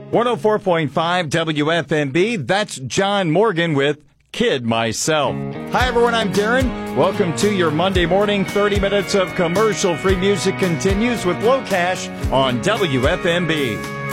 104.5 WFMB. That's John Morgan with Kid Myself. Hi, everyone. I'm Darren. Welcome to your Monday morning. 30 minutes of commercial-free music continues with Low Cash on WFMB.